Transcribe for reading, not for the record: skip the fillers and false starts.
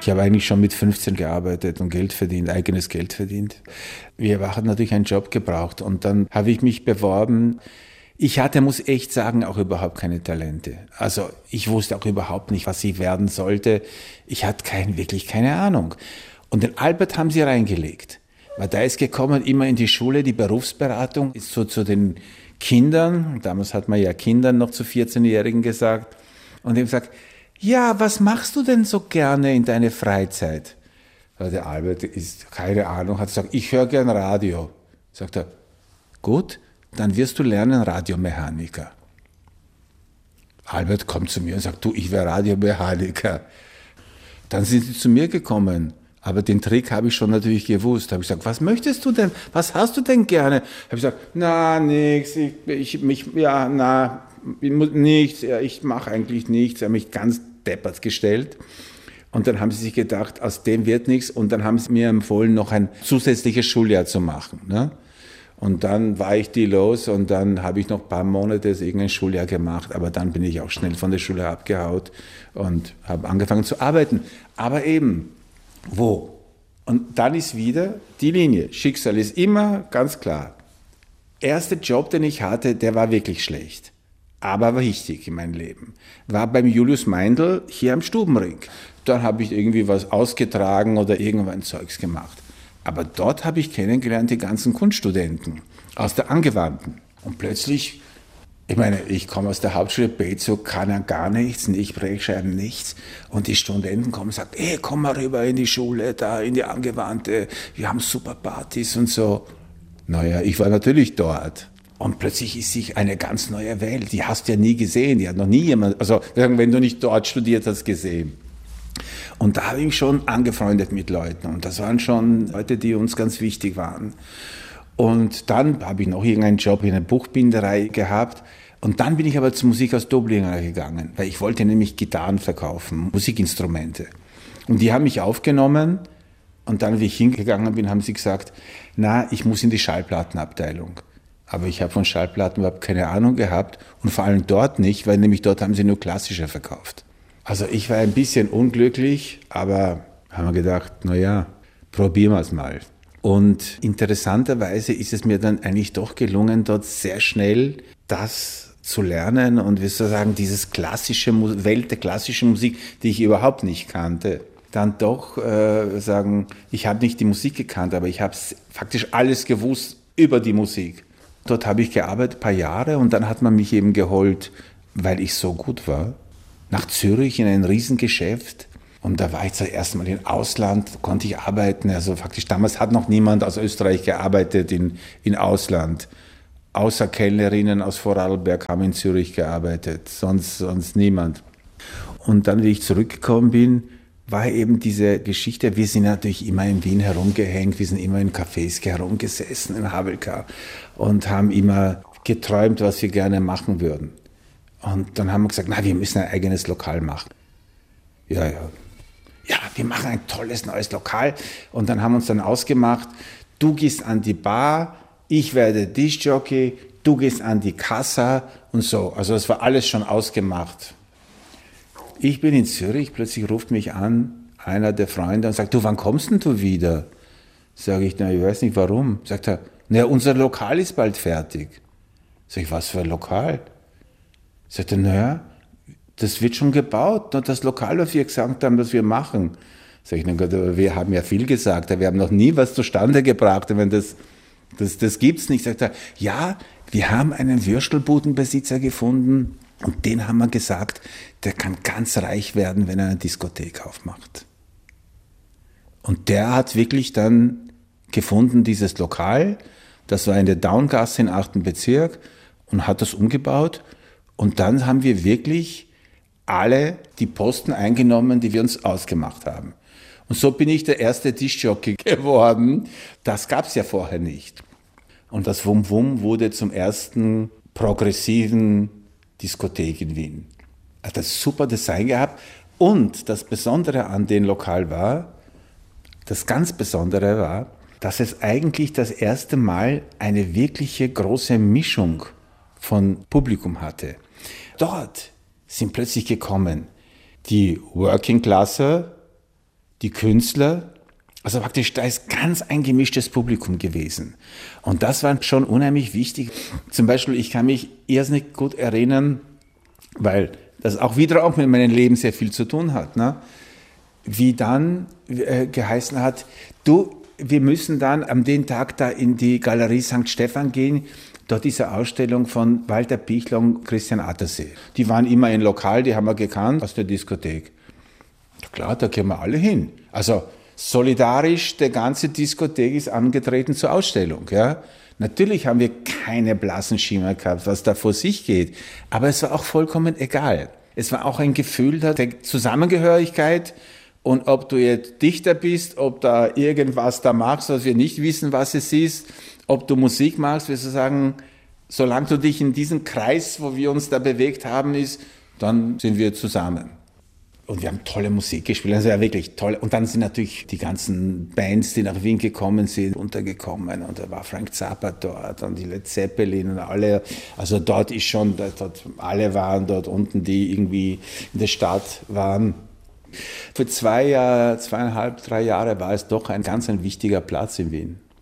Ich habe eigentlich schon mit 15 gearbeitet und Geld verdient, eigenes Geld verdient. Wir haben natürlich einen Job gebraucht und dann habe ich mich beworben. Ich hatte, muss echt sagen, auch überhaupt keine Talente. Also ich wusste auch überhaupt nicht, was ich werden sollte. Ich hatte wirklich keine Ahnung. Und den Albert haben sie reingelegt. Weil da ist gekommen, immer in die Schule, die Berufsberatung, ist so zu den Kindern, damals hat man ja Kindern noch zu 14-Jährigen gesagt, und dem sagt, ja, was machst du denn so gerne in deiner Freizeit? Der Albert ist, keine Ahnung, hat gesagt, ich höre gern Radio. Sagt er, gut, dann wirst du lernen Radiomechaniker. Albert kommt zu mir und sagt, du, ich wäre Radiomechaniker. Dann sind sie zu mir gekommen, aber den Trick habe ich schon natürlich gewusst. Habe ich gesagt, was möchtest du denn, was hast du denn gerne? Habe ich gesagt, na, nix, nichts, ich mache eigentlich nichts. Sie haben mich ganz deppert gestellt. Und dann haben sie sich gedacht, aus dem wird nichts. Und dann haben sie mir empfohlen, noch ein zusätzliches Schuljahr zu machen. Ne? Und dann war ich die los und dann habe ich noch ein paar Monate irgendein Schuljahr gemacht. Aber dann bin ich auch schnell von der Schule abgehaut und habe angefangen zu arbeiten. Aber eben, wo? Und dann ist wieder die Linie. Schicksal ist immer ganz klar. Erster Job, den ich hatte, der war wirklich schlecht. Aber war wichtig in meinem Leben. War beim Julius Meindl hier am Stubenring. Dann habe ich irgendwie was ausgetragen oder irgendwann Zeugs gemacht. Aber dort habe ich kennengelernt die ganzen Kunststudenten aus der Angewandten. Und plötzlich, ich meine, ich komme aus der Hauptschule Bezug, kann ja gar nichts, ich schreiben nichts. Und die Studenten kommen und sagen, hey, komm mal rüber in die Schule, da in die Angewandte, wir haben super Partys und so. Naja, ich war natürlich dort. Und plötzlich ist sich eine ganz neue Welt. Die hast du ja nie gesehen. Die hat noch nie jemand, also wenn du nicht dort studiert hast, gesehen. Und da habe ich mich schon angefreundet mit Leuten. Und das waren schon Leute, die uns ganz wichtig waren. Und dann habe ich noch irgendeinen Job in einer Buchbinderei gehabt. Und dann bin ich aber zur Musikhaus Doblinger gegangen, weil ich wollte nämlich Gitarren verkaufen, Musikinstrumente. Und die haben mich aufgenommen. Und dann, wie ich hingegangen bin, haben sie gesagt, na, ich muss in die Schallplattenabteilung. Aber ich habe von Schallplatten überhaupt keine Ahnung gehabt und vor allem dort nicht, weil nämlich dort haben sie nur klassische verkauft. Also ich war ein bisschen unglücklich, aber haben wir gedacht, naja, probieren wir es mal. Und interessanterweise ist es mir dann eigentlich doch gelungen, dort sehr schnell das zu lernen und wie soll ich sagen, dieses klassische Welt der klassischen Musik, die ich überhaupt nicht kannte, dann doch sagen, ich habe nicht die Musik gekannt, aber ich habe faktisch alles gewusst über die Musik. Dort habe ich gearbeitet, ein paar Jahre, und dann hat man mich eben geholt, weil ich so gut war, nach Zürich in ein Riesengeschäft. Und da war ich zum ersten Mal im Ausland, konnte ich arbeiten. Also faktisch damals hat noch niemand aus Österreich gearbeitet in Ausland. Außer Kellnerinnen aus Vorarlberg haben in Zürich gearbeitet, sonst niemand. Und dann, wie ich zurückgekommen bin, war eben diese Geschichte, wir sind natürlich immer in Wien herumgehängt, wir sind immer in Cafés herumgesessen, in Havelka, und haben immer geträumt, was wir gerne machen würden. Und dann haben wir gesagt, na, wir müssen ein eigenes Lokal machen. Ja, wir machen ein tolles neues Lokal. Und dann haben wir uns dann ausgemacht, du gehst an die Bar, ich werde Diskjockey, du gehst an die Kassa und so. Also das war alles schon ausgemacht. Ich bin in Zürich, plötzlich ruft mich an einer der Freunde und sagt, du, wann kommst denn du wieder? Sage ich, na, ich weiß nicht warum. Sagt er, na, unser Lokal ist bald fertig. Sag ich, was für ein Lokal? Sagt er, naja, das wird schon gebaut. Und das Lokal, was wir gesagt haben, was wir machen. Sag ich, na Gott, aber wir haben ja viel gesagt, wir haben noch nie was zustande gebracht. Ich meine, das gibt's nicht. Sagt er, ja, wir haben einen Würstelbudenbesitzer gefunden, und den haben wir gesagt, der kann ganz reich werden, wenn er eine Diskothek aufmacht. Und der hat wirklich dann gefunden, dieses Lokal, das war in der Daungasse im 8. Bezirk, und hat das umgebaut. Und dann haben wir wirklich alle die Posten eingenommen, die wir uns ausgemacht haben. Und so bin ich der erste Diskjockey geworden. Das gab es ja vorher nicht. Und das Wum Wum wurde zum ersten progressiven Diskothek in Wien. Hat das super Design gehabt. Und das Besondere an dem Lokal war, das ganz Besondere war, dass es eigentlich das erste Mal eine wirkliche große Mischung von Publikum hatte. Dort sind plötzlich gekommen die Working Classe, die Künstler. Also praktisch, da ist ganz ein gemischtes Publikum gewesen. Und das war schon unheimlich wichtig. Zum Beispiel, ich kann mich irrsinnig gut erinnern, weil das auch wieder auch mit meinem Leben sehr viel zu tun hat, ne? Wie dann geheißen hat, du, wir müssen dann am den Tag da in die Galerie St. Stephan gehen, dort diese Ausstellung von Walter Pichler und Christian Attersee. Die waren immer ein Lokal, die haben wir gekannt aus der Diskothek. Ja klar, da gehen wir alle hin. Also solidarisch, der ganze Diskothek ist angetreten zur Ausstellung. Ja? Natürlich haben wir keine blassen Schimmer gehabt, was da vor sich geht, aber es war auch vollkommen egal. Es war auch ein Gefühl der Zusammengehörigkeit. Und ob du jetzt Dichter bist, ob da irgendwas da machst, was wir nicht wissen, was es ist, ob du Musik machst, wir sagen, solange du dich in diesem Kreis, wo wir uns da bewegt haben, ist, dann sind wir zusammen. Und wir haben tolle Musik gespielt, das war wirklich toll. Und dann sind natürlich die ganzen Bands, die nach Wien gekommen sind, untergekommen. Und da war Frank Zappa dort und die Led Zeppelin und alle. Also dort ist schon, dort, alle waren dort unten, die irgendwie in der Stadt waren. Für 2,5, 3 Jahre war es doch ein ganz ein wichtiger Platz in Wien.